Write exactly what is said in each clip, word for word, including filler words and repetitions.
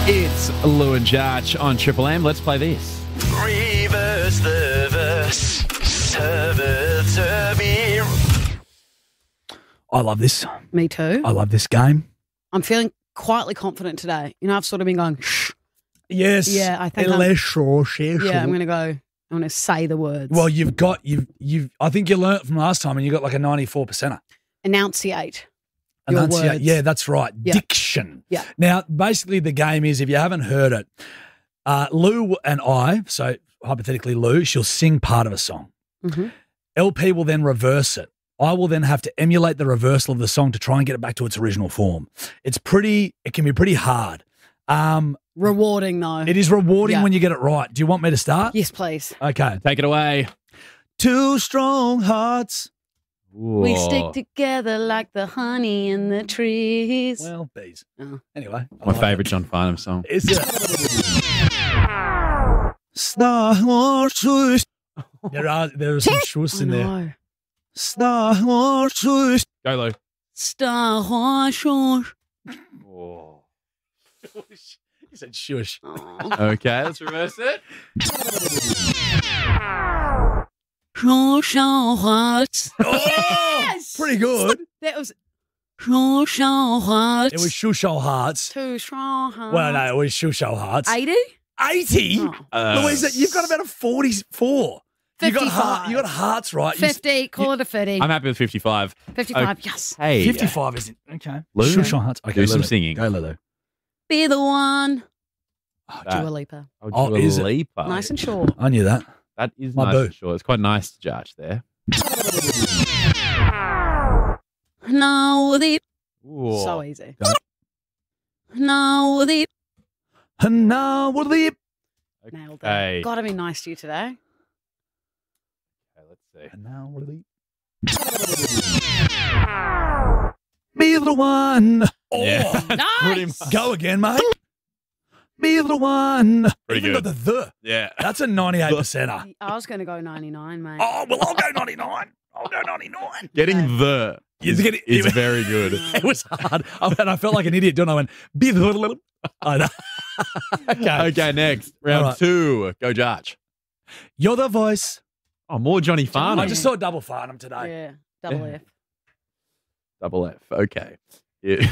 It's Lou and Jarch on Triple M. Let's play this. Reverse the verse. Serve, serve me. I love this. Me too. I love this game. I'm feeling quietly confident today. You know, I've sort of been going, shh. Yes. Yeah, I think I'm- Less sure, sure, Yeah, I'm sure. going to go, I'm going to say the words. Well, you've got, you've, you've, I think you learnt from last time and you got like a ninety-four percenter. Enunciate your Enunciate. words. Yeah, that's right. Yeah. Diction. Yeah. Now, basically, the game is, if you haven't heard it, uh, Lou and I, so hypothetically Lou, she'll sing part of a song. Mhm. L P will then reverse it. I will then have to emulate the reversal of the song to try and get it back to its original form. It's pretty, it can be pretty hard. Um, Rewarding, though. it is rewarding Yeah. when you get it right. Do you want me to start? Yes, please. Okay. Take it away. Two strong hearts. We Whoa. stick together like the honey in the trees. Well, bees. Oh. Anyway. I My like favourite John Farnham song. it. Is it? Star Wars Shush. There are there are some shush I in there. know. Star Wars Shush. Go, Lou. Star Horse. Whoa. You said shush. Okay, let's reverse it. Yes! Oh, pretty good. That was It was Hearts. Shusho Hearts. Two strong hearts. Well, no, it was Shusho Hearts. eighty? eighty? Oh. Uh, Louisa, you've got about a forty-four. You got, heart, fifty-five. you got hearts right. You s- fifty. Call it a fifty. I'm happy with fifty-five. fifty-five. Yes. Hey. fifty-five isn't. Okay. Lou, Shusho Hearts. Okay, do some Lulu. singing. Go, Lulu. Be the one. Oh, That- Dua Lipa. Oh, Oh, Dua is it? Lipa. Nice and short. I knew that. That is My nice boo. and short. It's quite nice to judge there. No, the Whoa. so easy. Go. No, the And now we'll leave. nailed it. Okay. Gotta be nice to you today. Okay, let's see. And now we'll leave. Be the one. Oh, Yeah. Nice. Pretty much. go again, mate. Be the one. Pretty Even good. got the the. Yeah. That's a ninety-eight percenter. I was going to go ninety-nine, mate. Oh, well, I'll go ninety-nine. I'll go ninety-nine. Getting the You is, get it- is very good. It was hard. I, and I felt like an idiot, don't I? I went, be the little. I know. Okay. Okay, next. Round All right. two. Go Jarch. You're the voice. Oh, more Johnny Farnham. I just saw double Farnham today. Yeah. Double Yeah. F. Double F. Okay. Yeah.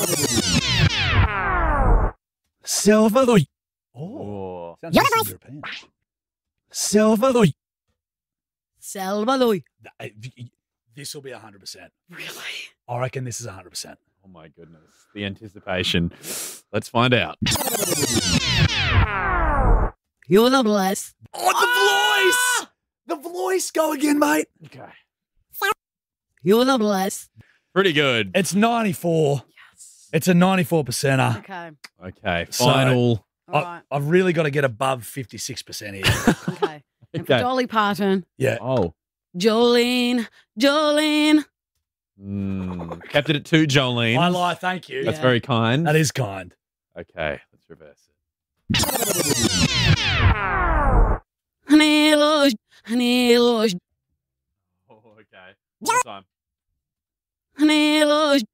Salvador. Oh. Oh. Sounds like some European. Salvador. Salvador. This will be one hundred percent. Really? I reckon this is one hundred percent. Oh my goodness. The anticipation. Let's find out. You're the blessed. Oh, the voice! The voice. Go again, mate. Okay. You're the blessed. Pretty good. It's ninety-four. Yes. It's a ninety-four percenter. Okay. Okay. So- Final. All I, right. I've really got to get above fifty-six percent here. Okay. And for Okay. Dolly Parton, Yeah. Oh. Jolene, Jolene. Mm. Kept it at two, Jolene. I lie. Thank you. That's Yeah. very kind. That is kind. Okay. Let's reverse it. Honey, Lord, honey, Lord, Oh, okay. One more time. honey, Lord.